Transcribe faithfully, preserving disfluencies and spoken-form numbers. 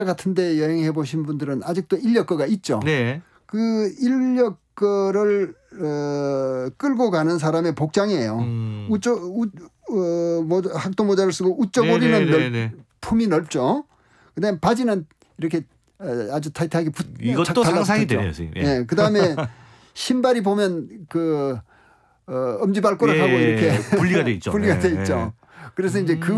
같은데 여행해 보신 분들은 아직도 인력거가 있죠. 네. 그 인력거를 어, 끌고 가는 사람의 복장이에요. 음. 우쪽 우, 어, 모자, 학도 모자를 쓰고 우쪽 오리는 넓, 품이 넓죠. 그다음에 바지는 이렇게 아주 타이트하게 붙. 이것도 상상이 되네요, 선생님. 예. 네, 그다음에 신발이 보면 그 어, 엄지발가락하고 예, 이렇게 분리가 돼 있죠. 분리가 돼 예, 있죠. 예. 그래서 이제 그